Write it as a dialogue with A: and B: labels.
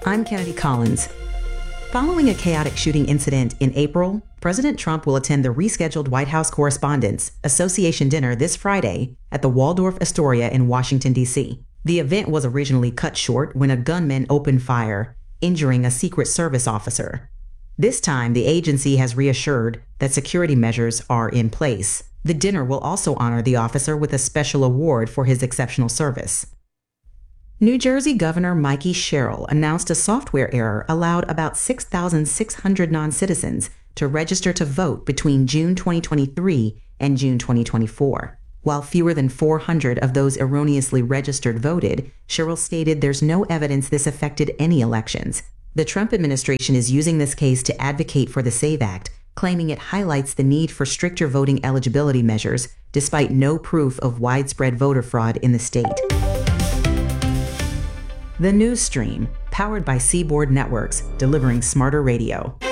A: I'm Kennedy Collins. Following a chaotic shooting incident in April, President Trump will attend the rescheduled White House Correspondents' Association dinner this Friday at the Waldorf Astoria in Washington, D.C. The event was originally cut short when a gunman opened fire, injuring a Secret Service officer. This time, the agency has reassured that security measures are in place. The dinner will also honor the officer with a special award for his exceptional service. New Jersey Governor Mikey Sherrill announced a software error allowed about 6,600 non-citizens to register to vote between June 2023 and June 2024. While fewer than 400 of those erroneously registered voted, Sherrill stated there's no evidence this affected any elections. The Trump administration is using this case to advocate for the SAVE Act, claiming it highlights the need for stricter voting eligibility measures, despite no proof of widespread voter fraud in the state. The News Stream, powered by Seaboard Networks, delivering smarter radio.